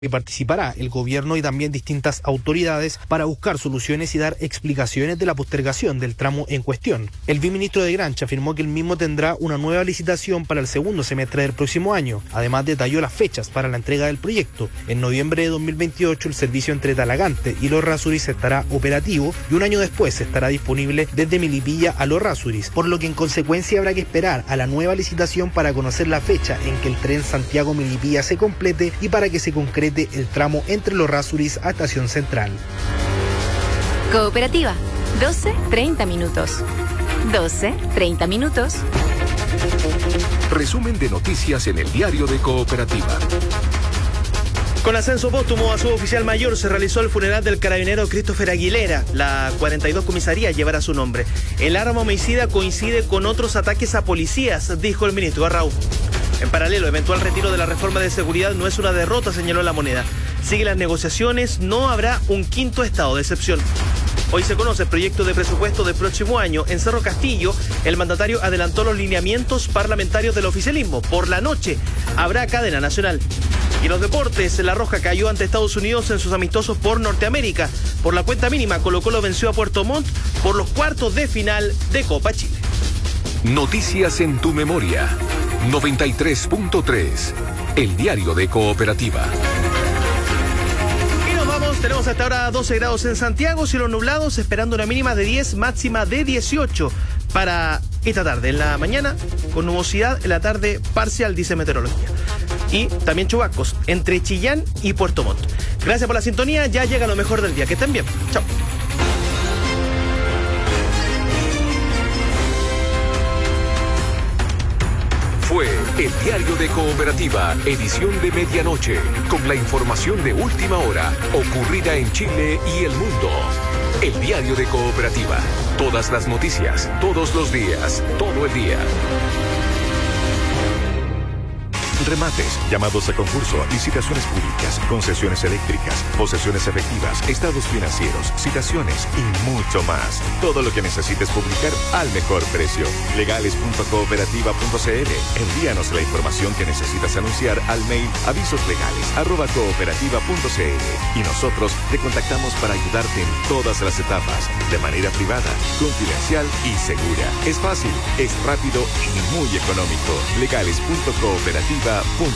que participará el gobierno y también distintas autoridades para buscar soluciones y dar explicaciones de la postergación del tramo en cuestión. El viceministro de Grancha afirmó que el mismo tendrá una nueva licitación para el segundo semestre del próximo año. Además, detalló las fechas para la entrega del proyecto. En noviembre de 2028 el servicio entre Talagante y Los Rasuris estará operativo y un año después estará disponible desde Milipilla a Los Rasuris, por lo que en consecuencia habrá que esperar a la nueva licitación para conocer la fecha en que el tren Santiago-Milipilla se complete y para que se concrete el tramo entre Los Rasuris a Estación Central. Cooperativa, 12:30 minutos. 12:30 minutos. Resumen de noticias en el diario de Cooperativa. Con ascenso póstumo a suboficial mayor se realizó el funeral del carabinero Christopher Aguilera. La 42 comisaría llevará su nombre. El arma homicida coincide con otros ataques a policías, dijo el ministro Arrau. En paralelo, eventual retiro de la reforma de seguridad no es una derrota, señaló La Moneda. Siguen las negociaciones, no habrá un quinto estado de excepción. Hoy se conoce el proyecto de presupuesto del próximo año. En Cerro Castillo, el mandatario adelantó los lineamientos parlamentarios del oficialismo. Por la noche habrá cadena nacional. Y en los deportes, La Roja cayó ante Estados Unidos en sus amistosos por Norteamérica. Por la cuenta mínima, Colo-Colo venció a Puerto Montt por los cuartos de final de Copa Chile. Noticias en tu memoria. 93.3. El diario de Cooperativa. Y nos vamos, tenemos hasta ahora 12 grados en Santiago, cielos nublados, esperando una mínima de 10, máxima de 18 para esta tarde. En la mañana, con nubosidad, en la tarde parcial, dice meteorología. Y también chubascos entre Chillán y Puerto Montt. Gracias por la sintonía, ya llega lo mejor del día. Que estén bien. Chao. Fue el diario de Cooperativa, edición de medianoche, con la información de última hora, ocurrida en Chile y el mundo. El diario de Cooperativa, todas las noticias, todos los días, todo el día. Remates, llamados a concurso, licitaciones públicas, concesiones eléctricas, posesiones efectivas, estados financieros, citaciones y mucho más. Todo lo que necesites publicar al mejor precio. Legales.cooperativa.cl. Envíanos la información que necesitas anunciar al mail avisoslegales@cooperativa.cl y nosotros te contactamos para ayudarte en todas las etapas, de manera privada, confidencial y segura. Es fácil, es rápido y muy económico. Legales.cooperativa.cl.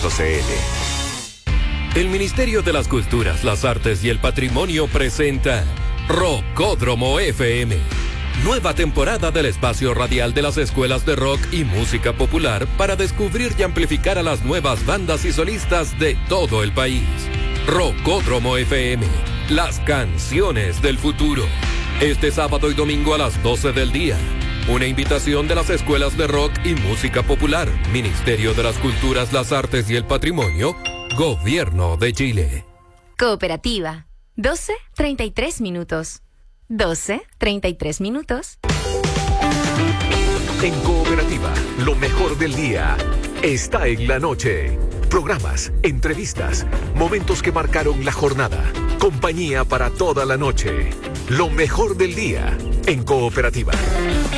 El Ministerio de las Culturas, las Artes y el Patrimonio presenta Rockódromo FM. Nueva temporada del espacio radial de las escuelas de rock y música popular para descubrir y amplificar a las nuevas bandas y solistas de todo el país. Rockódromo FM, las canciones del futuro. Este sábado y domingo a las 12 del día. Una invitación de las escuelas de rock y música popular, Ministerio de las Culturas, las Artes y el Patrimonio, Gobierno de Chile. Cooperativa, 12:33 minutos. 12:33 minutos. En Cooperativa, lo mejor del día está en la noche. Programas, entrevistas, momentos que marcaron la jornada. Compañía para toda la noche. Lo mejor del día en Cooperativa.